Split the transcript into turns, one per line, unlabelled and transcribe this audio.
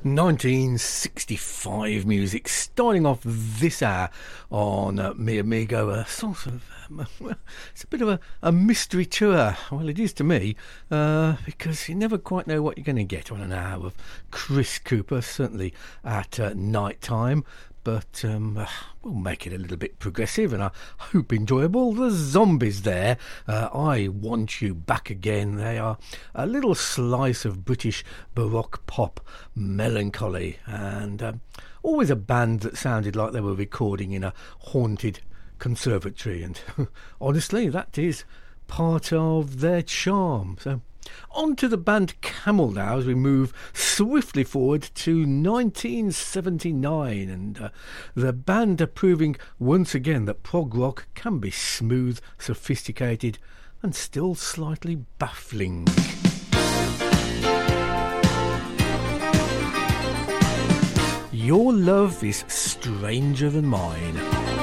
1965 music, starting off this hour on Mi Amigo, a sort of, it's a bit of a mystery tour. Well, it is to me, because you never quite know what you're going to get on an hour of Chris Cooper, certainly at night time. But we'll make it a little bit progressive and I hope enjoyable. The Zombies there, I Want You Back Again. They are a little slice of British Baroque pop melancholy, and always a band that sounded like they were recording in a haunted conservatory, and honestly that is part of their charm. So on to the band Camel now, as we move swiftly forward to 1979, and the band are proving once again that prog rock can be smooth, sophisticated and still slightly baffling. Your Love Is Stranger Than Mine.